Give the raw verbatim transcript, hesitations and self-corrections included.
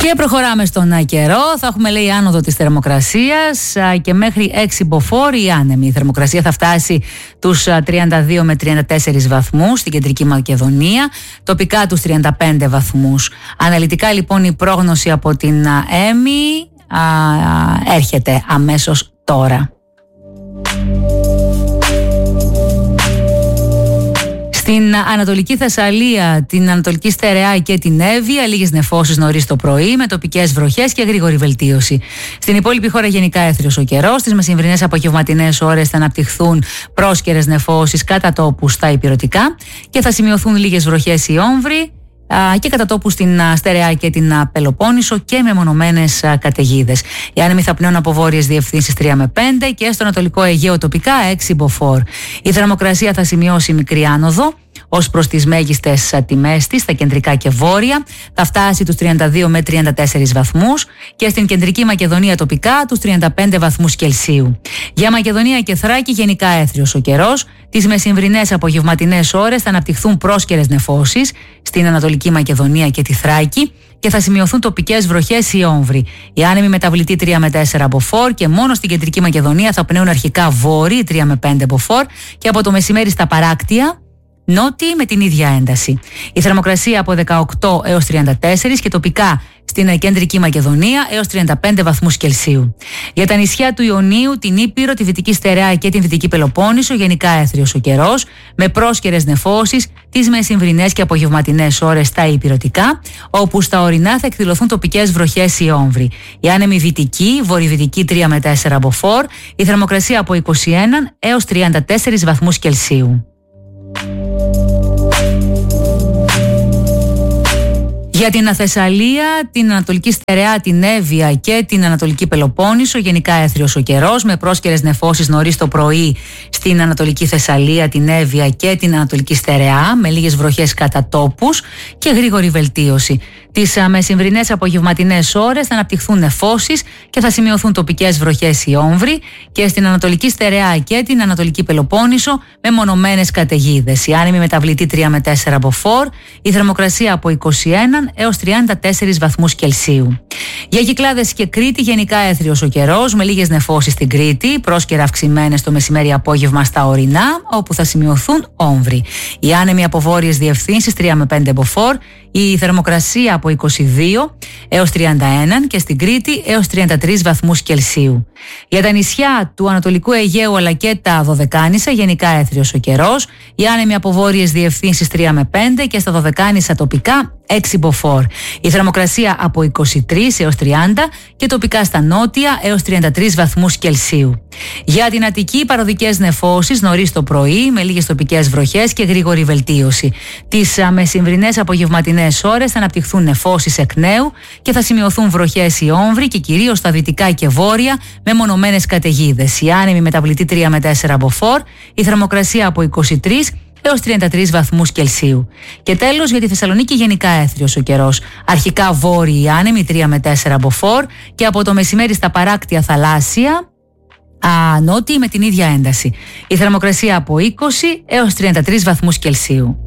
Και προχωράμε στον καιρό. Θα έχουμε, λέει, άνοδο της θερμοκρασίας και μέχρι έξι μποφόρ η άνεμη. Η θερμοκρασία θα φτάσει τους τριάντα δύο με τριάντα τέσσερις βαθμούς στην Κεντρική Μακεδονία, τοπικά τους τριάντα πέντε βαθμούς. Αναλυτικά, λοιπόν, η πρόγνωση από την ΕΜΗ α, α, έρχεται αμέσως τώρα. Στην Ανατολική Θεσσαλία, την Ανατολική Στερεά και την Εύβοια, λίγες νεφώσεις νωρίς το πρωί, με τοπικές βροχές και γρήγορη βελτίωση. Στην υπόλοιπη χώρα γενικά έθριος ο καιρός. Στις μεσημβρινές απογευματινές ώρες θα αναπτυχθούν πρόσκαιρες νεφώσεις κατά τόπου στα ηπειρωτικά και θα σημειωθούν λίγες βροχές ή όμβροι και κατά τόπου στην Στερεά και την Πελοπόννησο και μεμονωμένες καταιγίδες. Οι άνεμοι θα πνέουν από βόρειες διευθύνσεις τρία με πέντε και στο Ανατολικό Αιγαίο τοπικά έξι μποφόρ. Η θερμοκρασία θα σημειώσει μικρή άνοδο ως προς τις μέγιστες τιμές της στα κεντρικά και βόρεια. Θα φτάσει τους τριάντα δύο με τριάντα τέσσερις βαθμούς και στην Κεντρική Μακεδονία τοπικά τους τριάντα πέντε βαθμούς Κελσίου. Για Μακεδονία και Θράκη γενικά έθριος ο καιρός. Τις μεσημβρινές απογευματινές ώρες θα αναπτυχθούν πρόσκαιρες νεφώσεις στην Ανατολική Μακεδονία και τη Θράκη και θα σημειωθούν τοπικές βροχές ή όμβροι. Οι άνεμοι μεταβλητοί τρία με τέσσερα μποφόρ και μόνο στην Κεντρική Μακεδονία θα πνέουν αρχικά βόρειοι τρία με πέντε μποφόρ και από το μεσημέρι στα παράκτια νότιοι με την ίδια ένταση. Η θερμοκρασία από δεκαοκτώ έως τριάντα τέσσερα και τοπικά στην Κεντρική Μακεδονία έως τριάντα πέντε βαθμούς Κελσίου. Για τα νησιά του Ιωνίου, την Ήπειρο, τη Δυτική Στερεά και την Δυτική Πελοπόννησο γενικά έθριος ο καιρός, με πρόσκαιρες νεφώσεις τις μεσημβρινές και απογευματινές ώρες στα ηπειρωτικά, όπου στα ορεινά θα εκδηλωθούν τοπικές βροχές ή όμβροι. Η άνεμη βυτική, βορειοδυτική τρία με τέσσερα μποφόρ, η θερμοκρασία από είκοσι ένα έως τριάντα τέσσερα βαθμούς Κελσίου. Για την Θεσσαλία, την Ανατολική Στερεά, την Εύβοια και την Ανατολική Πελοπόννησο γενικά έθριος ο καιρός, με πρόσκαιρες νεφώσεις νωρίς το πρωί στην Ανατολική Θεσσαλία, την Εύβοια και την Ανατολική Στερεά, με λίγες βροχές κατά τόπους και γρήγορη βελτίωση. Τις μεσημβρινές απογευματινές ώρες θα αναπτυχθούν νεφώσεις και θα σημειωθούν τοπικές βροχές ή όμβροι και στην Ανατολική Στερεά και την Ανατολική Πελοπόννησο με μονομένες καταιγίδες. Οι άνεμοι μεταβλητοί τρία με τέσσερα μποφόρ, η θερμοκρασία από είκοσι ένα έως τριάντα τέσσερις βαθμούς Κελσίου. Για Κυκλάδες και Κρήτη γενικά έθριος ο καιρός, με λίγες νεφώσεις στην Κρήτη, πρόσκαιρα αυξημένες το μεσημέρι απόγευμα στα ορεινά, όπου θα σημειωθούν όμβροι. Οι άνεμοι από βόρειες διευθύνσεις τρία με πέντε μποφόρ, η θερμοκρασία από είκοσι δύο έως τριάντα ένα και στην Κρήτη έως τριάντα τρεις βαθμούς Κελσίου. Για τα νησιά του Ανατολικού Αιγαίου αλλά και τα Δωδεκάνησα γενικά έθριος ο καιρός, οι άνεμοι από βόρειες διευθύνσεις τρία με πέντε και στα Δωδεκάνησα τοπικά έξι μποφόρ. Η θερμοκρασία από είκοσι τρία έως τριάντα και τοπικά στα νότια έως τριάντα τρεις βαθμούς Κελσίου. Για την Αττική, παροδικές νεφώσεις νωρίς το πρωί με λίγες τοπικές βροχές και γρήγορη βελτίωση. Τις μεσημβρινές απογευματινές ώρες θα αναπτυχθούν νεφώσεις εκ νέου και θα σημειωθούν βροχές ή όμβροι και κυρίως στα δυτικά και βόρεια με μονομένες καταιγίδες. Οι άνεμοι μεταβλητοί τρία με τέσσερα μποφόρ, η θερμοκρασία από είκοσι τρία έως τριάντα τρεις βαθμούς Κελσίου. Και τέλος, για τη Θεσσαλονίκη γενικά έθριος ο καιρός. Αρχικά βόρειοι άνεμοι τρία με τέσσερα μποφόρ και από το μεσημέρι στα παράκτια θαλάσσια νότιοι με την ίδια ένταση. Η θερμοκρασία από είκοσι έως τριάντα τρεις βαθμούς Κελσίου.